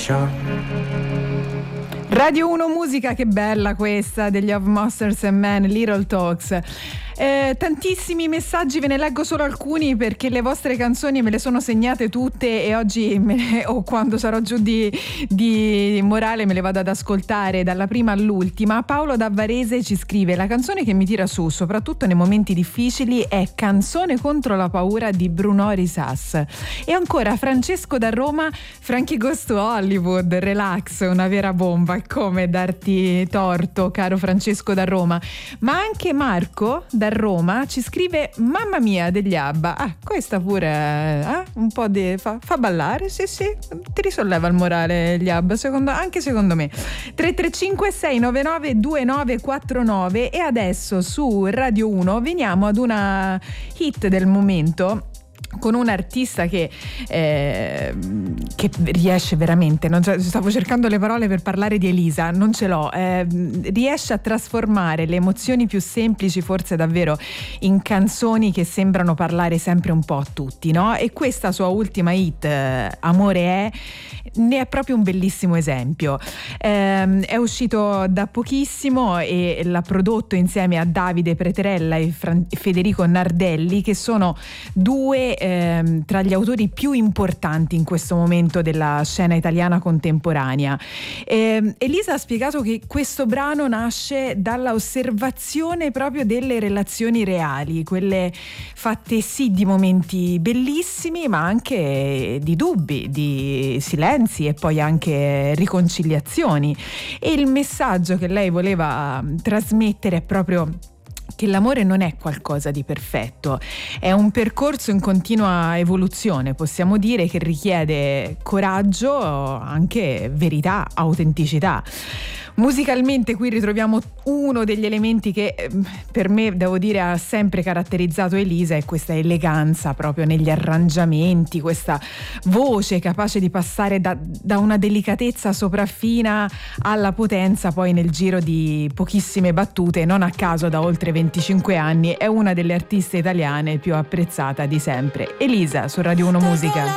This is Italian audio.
shore. Radio 1 Musica, che bella questa degli Of Monsters and Men, Little Talks. Tantissimi messaggi, ve ne leggo solo alcuni perché le vostre canzoni me le sono segnate tutte e oggi o quando sarò giù di morale me le vado ad ascoltare dalla prima all'ultima. Paolo da Varese ci scrive: la canzone che mi tira su soprattutto nei momenti difficili è Canzone contro la paura di Bruno Risas. E ancora Francesco da Roma: Frankie Goes to Hollywood, relax, una vera bomba. Come darti torto, caro Francesco da Roma. Ma anche Marco da Roma ci scrive Mamma mia degli ABBA. Questa pure un po' fa ballare, sì, ti risolleva il morale gli ABBA, anche secondo me. 335 699 2949. E adesso su Radio 1 veniamo ad una hit del momento, con un artista che riesce veramente, stavo cercando le parole per parlare di Elisa, non ce l'ho, riesce a trasformare le emozioni più semplici forse davvero in canzoni che sembrano parlare sempre un po' a tutti, no? E questa sua ultima hit, Amore ne è proprio un bellissimo esempio. È uscito da pochissimo e l'ha prodotto insieme a Davide Preterella e Federico Nardelli, che sono due tra gli autori più importanti in questo momento della scena italiana contemporanea. Elisa ha spiegato che questo brano nasce dalla osservazione proprio delle relazioni reali, quelle fatte sì di momenti bellissimi ma anche di dubbi, di silenzi e poi anche riconciliazioni. E il messaggio che lei voleva trasmettere è proprio che l'amore non è qualcosa di perfetto, è un percorso in continua evoluzione, possiamo dire, che richiede coraggio, anche verità, autenticità. Musicalmente qui ritroviamo uno degli elementi che per me, devo dire, ha sempre caratterizzato Elisa, è questa eleganza proprio negli arrangiamenti, questa voce capace di passare da una delicatezza sopraffina alla potenza poi nel giro di pochissime battute. Non a caso da oltre 25 anni è una delle artiste italiane più apprezzata di sempre. Elisa su Radio 1 Musica.